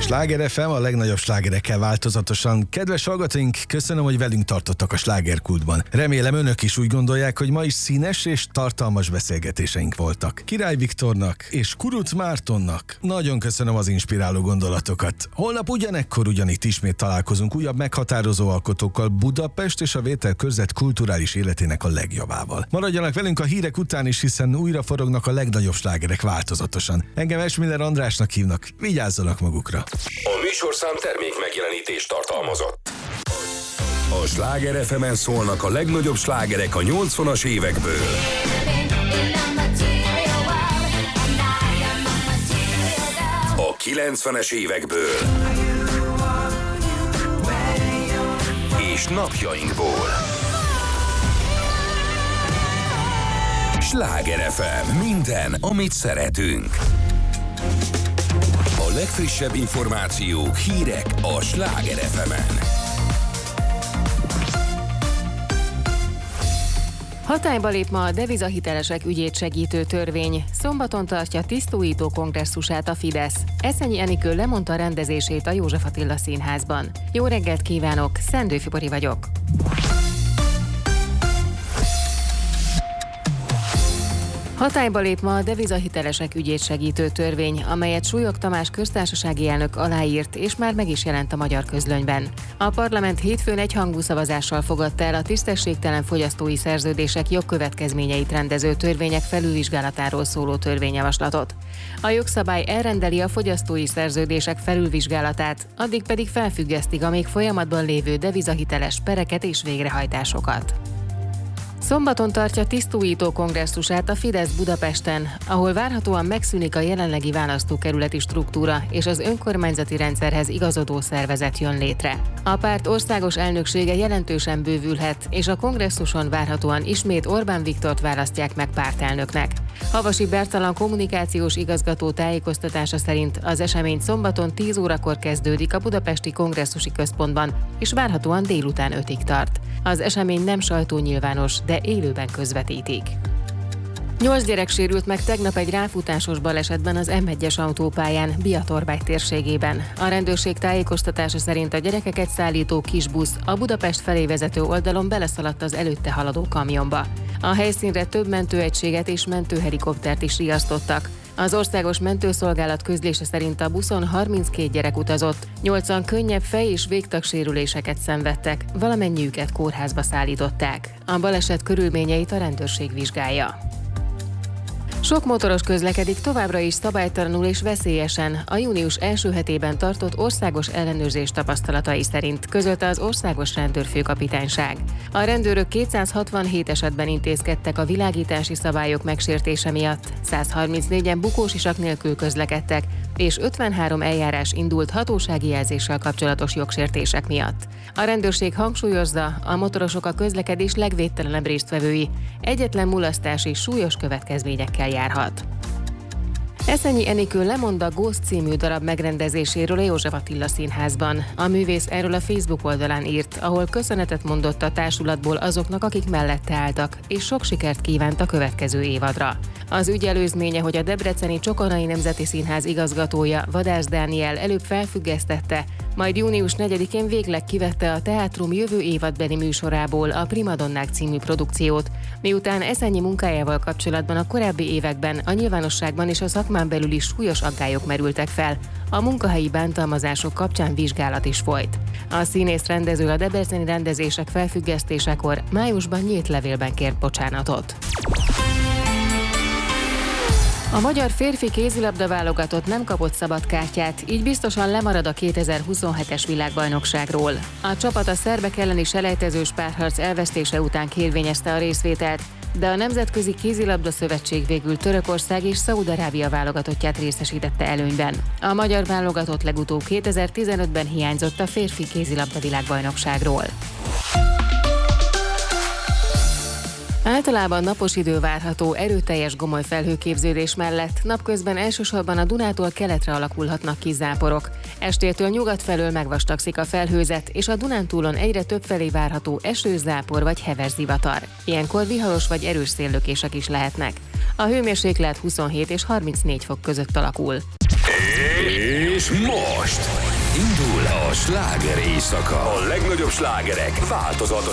Sláger FM, a legnagyobb slágerekkel változatosan. Kedves hallgatóink, köszönöm, hogy velünk tartottak a slágerkultban. Remélem önök is úgy gondolják, hogy ma is színes és tartalmas beszélgetéseink voltak. Király Viktornak és Kuruc Mártonnak nagyon köszönöm az inspiráló gondolatokat. Holnap ugyanekkor ugyanitt ismét találkozunk újabb meghatározó alkotókkal, Budapest és a Vételkörzet kulturális életének a legjobbával. Maradjanak velünk a hírek után is, hiszen újra forognak a legnagyobb slágerek változatosan. Engem Esmiller Andrásnak hívnak, vigyázzanak magukra. A műsorszám termék megjelenítést tartalmazott. A Sláger FM-en szólnak a legnagyobb slágerek a 80-as évekből. A 90-es évekből. És napjainkból. Sláger FM. Minden, amit szeretünk. A legfrissebb információk, hírek a Sláger FM-en. Hatályba lép ma a devizahitelesek ügyét segítő törvény. Szombaton tartja tisztújító kongresszusát a Fidesz. Eszenyi Enikő lemondta rendezését a József Attila Színházban. Jó reggelt kívánok, Szendő Fibori vagyok. Hatályba lép ma a devizahitelesek ügyét segítő törvény, amelyet Súlyog Tamás köztársasági elnök aláírt, és már meg is jelent a magyar közlönyben. A parlament hétfőn egyhangú szavazással fogadta el a tisztességtelen fogyasztói szerződések jogkövetkezményeit rendező törvények felülvizsgálatáról szóló törvényjavaslatot. A jogszabály elrendeli a fogyasztói szerződések felülvizsgálatát, addig pedig felfüggesztik a még folyamatban lévő devizahiteles pereket és végrehajtásokat. Szombaton tartja tisztújító kongresszusát a Fidesz Budapesten, ahol várhatóan megszűnik a jelenlegi választókerületi struktúra és az önkormányzati rendszerhez igazodó szervezet jön létre. A párt országos elnöksége jelentősen bővülhet, és a kongresszuson várhatóan ismét Orbán Viktort választják meg pártelnöknek. Havasi Bertalan kommunikációs igazgató tájékoztatása szerint az esemény szombaton 10 órakor kezdődik a Budapesti Kongresszusi Központban, és várhatóan délután 5-ig tart. Az esemény nem sajtónyilvános, de élőben közvetítik. 8 gyerek sérült meg tegnap egy ráfutásos balesetben az M1-es autópályán, Biatorbágy térségében. A rendőrség tájékoztatása szerint a gyerekeket szállító kisbusz a Budapest felé vezető oldalon beleszaladt az előtte haladó kamionba. A helyszínre több mentőegységet és mentőhelikoptert is riasztottak. Az országos mentőszolgálat közlése szerint a buszon 32 gyerek utazott, 8-an könnyebb fej- és végtagsérüléseket szenvedtek, valamennyiüket kórházba szállították. A baleset körülményeit a rendőrség vizsgálja. Sok motoros közlekedik továbbra is szabálytalanul és veszélyesen a június első hetében tartott országos ellenőrzés tapasztalatai szerint, közölte az Országos Rendőrfőkapitányság. A rendőrök 267 esetben intézkedtek a világítási szabályok megsértése miatt, 134-en bukós isak nélkül közlekedtek, és 53 eljárás indult hatósági jelzéssel kapcsolatos jogsértések miatt. A rendőrség hangsúlyozza, a motorosok a közlekedés legvédtelenebb résztvevői, egyetlen mulasztás és súlyos következményekkel járhat. Eszenyi Enikő lemond a Ghost című darab megrendezéséről a József Attila Színházban. A művész erről a Facebook oldalán írt, ahol köszönetet mondott a társulatból azoknak, akik mellette álltak, és sok sikert kívánt a következő évadra. Az ügy előzménye, hogy a debreceni Csokonai Nemzeti Színház igazgatója, Vadász Dániel előbb felfüggesztette, majd június 4-én végleg kivette a teátrum jövő évadbeli műsorából a Primadonnák című produkciót, miután Eszenyi munkájával kapcsolatban a korábbi években a nyilvánosságban és a szakmán belül is súlyos aggályok merültek fel, a munkahelyi bántalmazások kapcsán vizsgálat is folyt. A színész rendező a debreceni rendezések felfüggesztésekor májusban nyílt levélben kért bocsánatot. A magyar férfi kézilabda válogatott nem kapott szabadkártyát, így biztosan lemarad a 2027-es világbajnokságról. A csapat a szerbek elleni selejtezős párharc elvesztése után kérvényezte a részvételt, de a Nemzetközi Kézilabda Szövetség végül Törökország és Szaúd-Arábia válogatottját részesítette előnyben. A magyar válogatott legutóbb 2015-ben hiányzott a férfi kézilabda világbajnokságról. Általában napos idő várható erőteljes gomoly felhőképződés mellett, napközben elsősorban a Dunától keletre alakulhatnak ki záporok. Estétől nyugat felől megvastagszik a felhőzet, és a Dunántúlon egyre több felé várható eső, zápor vagy heves zivatar. Ilyenkor viharos vagy erős széllökések is lehetnek. A hőmérséklet 27 és 34 fok között alakul. És most indul a sláger éjszaka. A legnagyobb slágerek változatosan